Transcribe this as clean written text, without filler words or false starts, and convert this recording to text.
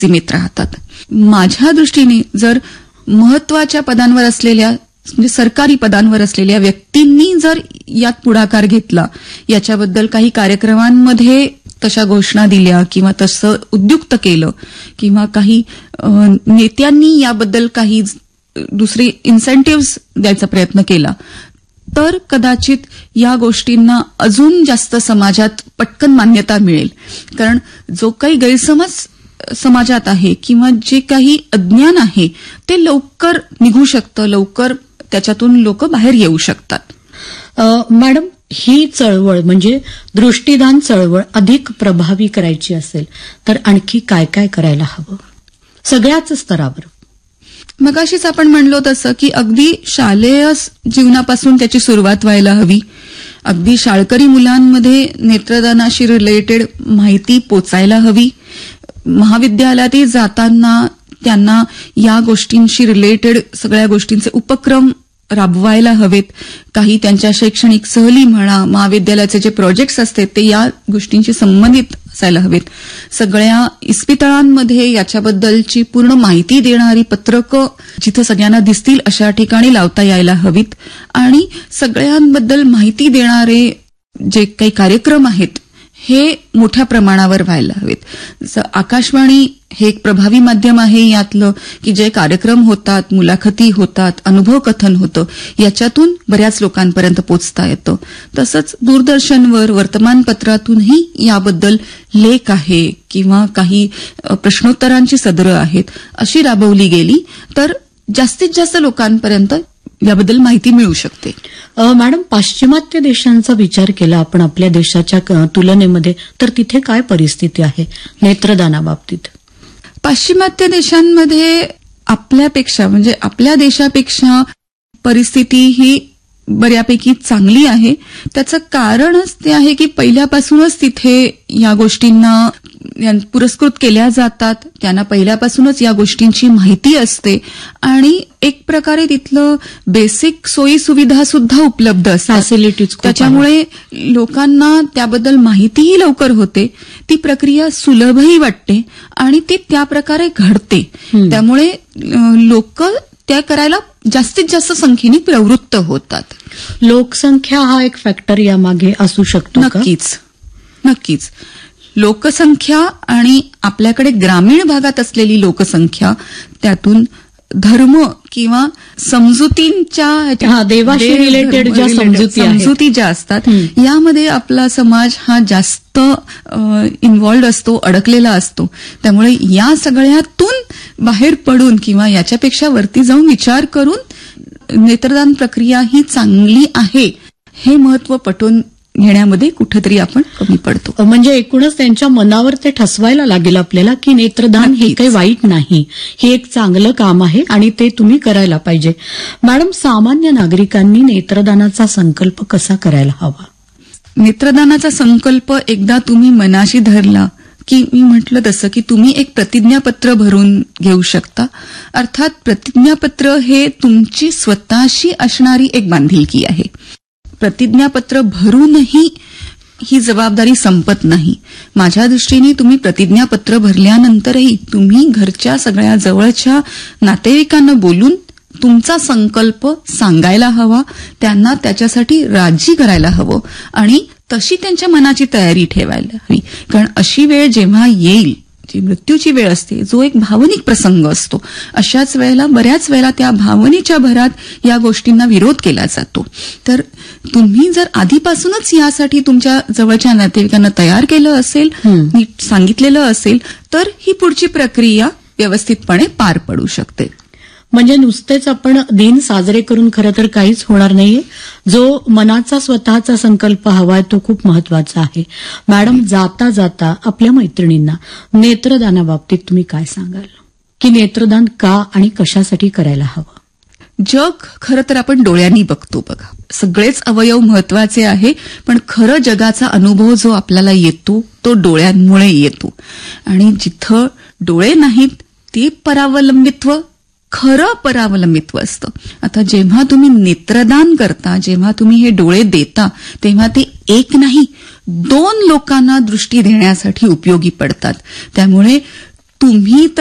सीमित राहतात. माझ्या दृष्टीने जर महत्वाच्या पदांवर असलेल्या म्हणजे सरकारी पदांवर असलेल्या व्यक्तींनी जर यात पुढाकार घेतला, याच्याबद्दल काही कार्यक्रमांमध्ये तशा घोषणा दिल्या किंवा तसं उद्युक्त केलं किंवा काही नेत्यांनी याबद्दल काही दुसरे इन्सेंटिव्ह द्यायचा प्रयत्न केला, तर कदाचित या गोष्टींना अजून जास्त समाजात पटकन मान्यता मिळेल. कारण जो काही गैरसमज समाजात आहे किंवा जे काही अज्ञान आहे ते लवकर निघू शकतं, लवकर त्याच्यातून लोक बाहेर येऊ शकतात. मॅडम, ही चळवळ म्हणजे दृष्टीदान चळवळ अधिक प्रभावी करायची असेल तर आणखी काय काय करायला हवं सगळ्याच स्तरावर? मगाशीच आपण म्हणलो तसं की अगदी शालेय जीवनापासून त्याची सुरुवात व्हायला हवी. अगदी शाळकरी मुलांमध्ये नेत्रदानाशी रिलेटेड माहिती पोचायला हवी. महाविद्यालयातही जाताना त्यांना या गोष्टींशी रिलेटेड सगळ्या गोष्टींचे उपक्रम राबवायला हवेत. काही त्यांच्या शैक्षणिक सहली म्हणा, महाविद्यालयाचे जे प्रोजेक्ट्स असतात ते या गोष्टींशी संबंधित असायला हवेत. सगळ्या इस्पितळांमध्ये याच्याबद्दलची पूर्ण माहिती देणारी पत्रकं जिथं सगळ्यांना दिसतील अशा ठिकाणी लावता यायला हवीत. आणि सगळ्यांबद्दल माहिती देणारे जे काही कार्यक्रम आहेत हे मोठ्या प्रमाणावर व्हायला हवेत. आकाशवाणी हे एक प्रभावी माध्यम आहे यातलं की जे कार्यक्रम होतात, मुलाखती होतात, अनुभव कथन होतं, याच्यातून बऱ्याच लोकांपर्यंत पोचता येतं. तसंच दूरदर्शनवर, वर्तमानपत्रातूनही याबद्दल लेख आहे किंवा काही प्रश्नोत्तरांची सदरं आहेत अशी राबवली गेली तर जास्तीत जास्त लोकांपर्यंत याबद्दल माहिती मिळू शकते. मॅडम, पाश्चिमात्य देशांचा विचार केला आपण आपल्या देशाच्या तुलनेमध्ये तर तिथे काय परिस्थिती आहे नेत्रदानाबाबतीत? पाश्चिमात्य देशांमध्ये आपल्यापेक्षा म्हणजे आपल्या देशापेक्षा परिस्थिती ही बऱ्यापैकी चांगली आहे. त्याचं कारणच ते आहे की पहिल्यापासूनच तिथे या गोष्टींना पुरस्कृत केल्या जातात, त्यांना पहिल्यापासूनच या गोष्टींची माहिती असते आणि एक प्रकारे तिथलं बेसिक सोयी सुविधा सुद्धा उपलब्ध असतात, फॅसिलिटीज. त्याच्यामुळे लोकांना त्याबद्दल माहितीही लवकर होते, ती प्रक्रिया सुलभही वाटते आणि ती त्या प्रकारे घडते. त्यामुळे लोक त्या करायला जास्तीत जास्त संख्येने प्रवृत्त होतात. लोकसंख्या हा एक फॅक्टर यामागे असू शकतो? नक्कीच. लोकसंख्या आणि आपल्याकडे ग्रामीण भागात असलेली लोकसंख्या, त्यातून धर्म किंवा समजुतींच्या देवाशी रिलेटेड ज्या समजुती ज्या असतात यामध्ये आपला समाज हा जास्त इन्व्हॉल्ड असतो, अडकलेला असतो. त्यामुळे या सगळ्यातून बाहेर पडून किंवा याच्यापेक्षा वरती जाऊन विचार करून नेत्रदान प्रक्रिया ही चांगली आहे हे महत्व पटवून घेण्यामध्ये कुठेतरी आपण कमी पडतो. म्हणजे एकूणच त्यांच्या मनावर ते ठसवायला लागेल आपल्याला की नेत्रदान हे काही वाईट नाही, हे एक चांगलं काम आहे आणि ते तुम्ही करायला पाहिजे. मॅडम, सामान्य नागरिकांनी नेत्रदानाचा संकल्प कसा करायला हवा? नेत्रदानाचा संकल्प एकदा तुम्ही मनाशी धरला की मी म्हटलं तसं की तुम्ही एक प्रतिज्ञापत्र भरून घेऊ शकता. अर्थात प्रतिज्ञापत्र हे तुमची स्वतःशी असणारी एक बांधिलकी आहे. प्रतिज्ञापत्र भरूनही ही जबाबदारी संपत नाही. माझ्या दृष्टीने तुम्ही प्रतिज्ञापत्र भरल्यानंतरही तुम्ही घरच्या सगळ्या जवळच्या नातेवाईकांना बोलून तुमचा संकल्प सांगायला हवा, त्यांना त्याच्यासाठी राजी करायला हवं आणि तशी त्यांच्या मनाची तयारी ठेवायला हवी. कारण अशी वेळ जेव्हा येईल, जी मृत्यूची वेळ असते, जो एक भावनिक प्रसंग असतो, अशाच वेळेला बऱ्याच वेळेला त्या भावनेच्या भरात या गोष्टींना विरोध केला जातो. तर तुम्ही जर आधीपासूनच यासाठी तुमच्या जवळच्या नातेवाईकांना तयार केलं असेल, नीट सांगितलेलं असेल, तर ही पुढची प्रक्रिया व्यवस्थितपणे पार पडू शकते. म्हणजे नुसतेच आपण दिन साजरे करून खरं तर काहीच होणार नाहीये. जो मनाचा स्वतःचा संकल्प हवाय तो खूप महत्वाचा आहे. मॅडम, जाता जाता आपल्या मैत्रिणींना नेत्रदानाबाबतीत तुम्ही काय सांगाल की नेत्रदान का आणि कशासाठी करायला हवं? जग खरं तर आपण डोळ्यांनी बघतो बघा. सगळेच अवयव महत्वाचे आहे, पण खरं जगाचा अनुभव जो आपल्याला येतो तो डोळ्यांमुळे येतो. आणि जिथं डोळे नाहीत ते परावलंबित्व खरं परावलंबित्व असतं. आता जेव्हा तुम्ही नेत्रदान करता, जेव्हा तुम्ही हे डोळे देता, तेव्हा ते एक नाही 2 लोकांना दृष्टी देण्यासाठी उपयोगी पडतात. त्यामुळे तुम्ही